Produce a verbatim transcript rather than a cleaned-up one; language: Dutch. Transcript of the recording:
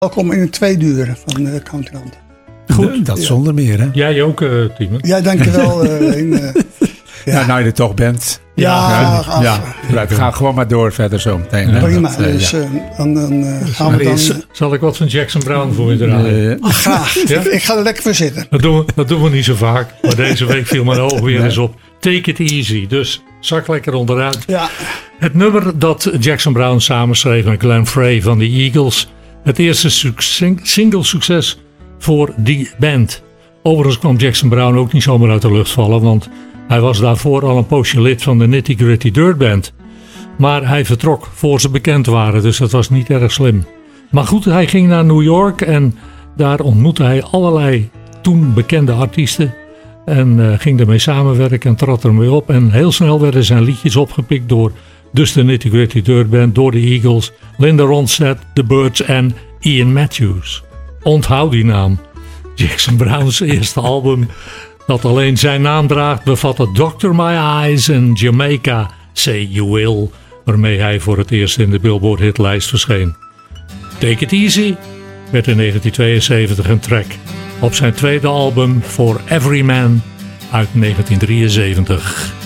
Welkom in het tweeduren van de Countryland. Goed, dat ja. zonder meer, hè? Jij ook, uh, Timo? Ja, dankjewel. Uh, in, uh, ja. ja, nou je er toch bent. Ja, ja, ja. ja. We gaan gewoon maar door verder zo meteen. Ja, prima, dat, uh, dus ja. uh, dan, dan uh, gaan we dan... Uh, Zal ik wat van Jackson Browne voor je draaien? Uh, graag, ja? ik, ik ga er lekker voor zitten. Dat doen, we, dat doen we niet zo vaak, maar deze week viel mijn oog weer nee. eens op. Take it easy, dus zak lekker onderuit. Ja. Het nummer dat Jackson Browne samenschreef met Glenn Frey van de Eagles. Het eerste su- single succes voor die band. Overigens kwam Jackson Browne ook niet zomaar uit de lucht vallen, want hij was daarvoor al een poosje lid van de Nitty Gritty Dirt Band. Maar hij vertrok voor ze bekend waren, dus dat was niet erg slim. Maar goed, hij ging naar New York en daar ontmoette hij allerlei toen bekende artiesten. En uh, ging ermee samenwerken en trad ermee op. En heel snel werden zijn liedjes opgepikt door dus de Nitty Gritty Dirt Band, door de Eagles, Linda Ronstadt, The Byrds en Ian Matthews. Onthoud die naam. Jackson Browne's eerste album, dat alleen zijn naam draagt, bevatte Doctor My Eyes en Jamaica, Say You Will, waarmee hij voor het eerst in de Billboard hitlijst verscheen. Take It Easy werd in negentien tweeënzeventig een track op zijn tweede album For Every Man uit negentien drieënzeventig.